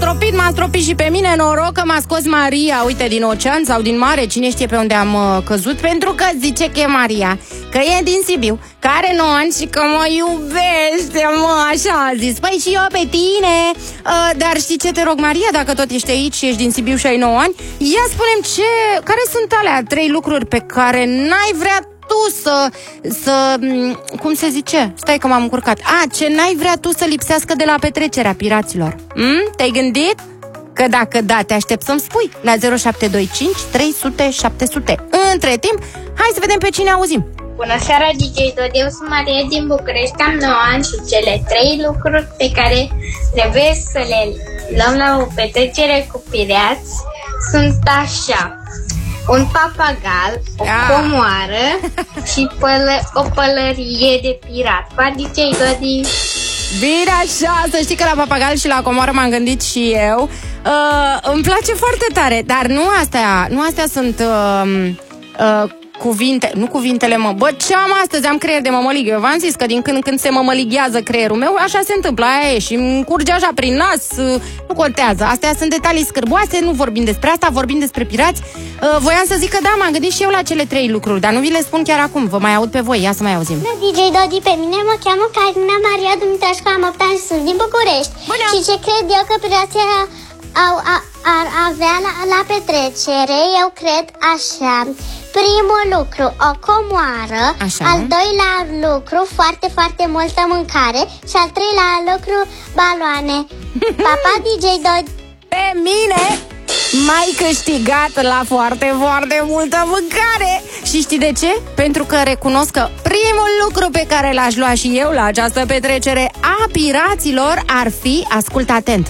m-a stropit și pe mine. Noroc că m-a scos Maria, uite, din ocean sau din mare, cine știe pe unde am căzut. Pentru că zice că e Maria, că e din Sibiu, că are 9 ani și că mă iubește, așa a zis. Păi și eu pe tine. Dar știi ce, te rog, Maria, dacă tot ești aici și ești din Sibiu și ai 9 ani, ia spune-mi care sunt alea 3 lucruri pe care n-ai vrea tu să cum se zice? Stai că m-am încurcat. Ce n-ai vrea tu să lipsească de la petrecerea piraților? Te-ai gândit? Că dacă da, te aștept să-mi spui la 0725 300 700. Între timp, hai să vedem pe cine auzim. Bună seara, DJ Dodi, eu sunt Maria din București, am 9 ani și cele 3 lucruri pe care trebuie să le luăm la o petrecere cu pirați sunt așa: un papagal, o comoară și o pălărie de pirat. Pa, DJ Dodi! Bine așa, să știi că la papagal și la comoară m-am gândit și eu. Îmi place foarte tare, dar nu astea sunt cuvinte, nu cuvintele, ce am astăzi, am creier de mămăligă. Eu v-am zis că din când în când se mămălighează creierul meu, așa se întâmplă, aia e, și îmi curge așa prin nas, nu contează. Astea sunt detalii scârboase, nu vorbim despre asta, vorbim despre pirați. Voiam să zic că da, m-am gândit și eu la cele 3 lucruri, dar nu vi le spun chiar acum, vă mai aud pe voi, ia să mai auzim. DJ Dodi, pe mine mă cheamă Carina Maria Dumitrașcu, am 8 ani și sunt din București. Bună. Și ce cred eu că pirații ar avea la petrecere, eu cred așa: primul lucru, o comoară. Așa. Al doilea lucru, foarte, foarte multă mâncare. Și al treilea lucru, baloane. Papa, DJ Dodi. Pe mine m-ai câștigat la foarte, foarte multă mâncare. Și știi de ce? Pentru că recunosc că primul lucru pe care l-aș lua și eu la această petrecere a piraților ar fi, ascult atent,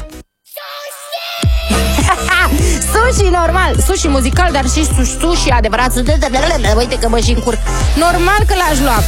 sushi, normal, sushi muzical, dar și sushi adevărat. Uite că mă și încurc. Normal că l-aș lua.